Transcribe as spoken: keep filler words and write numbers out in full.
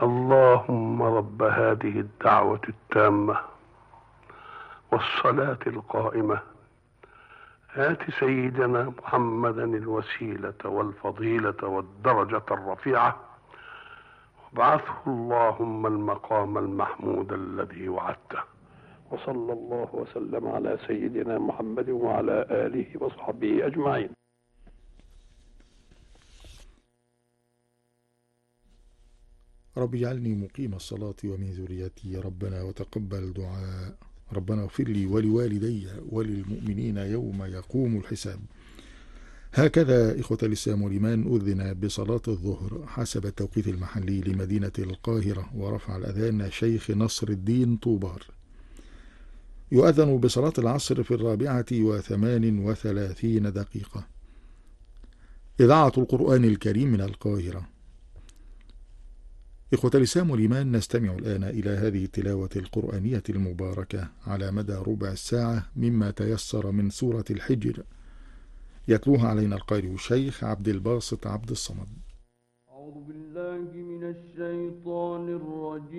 اللهم رب هذه الدعوة التامة والصلاة القائمة آت سيدنا محمدا الوسيلة والفضيلة والدرجة الرفيعة وابعثه اللهم المقام المحمود الذي وعدته. وصلى الله وسلم على سيدنا محمد وعلى آله وصحبه أجمعين. رب اجعلني مقيم الصلاة ومن ذريتي ربنا وتقبل دعاء. ربنا اغفر لي ولوالدي وللمؤمنين يوم يقوم الحساب. هكذا إخوة الإسلام والإيمان أذن بصلاة الظهر حسب التوقيت المحلي لمدينة القاهرة، ورفع الأذان شيخ نصر الدين طوبار. يؤذن بصلاة العصر في الرابعة وثمان وثلاثين دقيقة. إذاعة القرآن الكريم من القاهرة. إخوة الإسلام والإيمان، نستمع الآن إلى هذه التلاوة القرآنية المباركة على مدى ربع ساعة مما تيسر من سورة الحجر، يتلوها علينا القارئ الشيخ عبد الباسط عبد الصمد. أعوذ بالله من الشيطان الرجيم.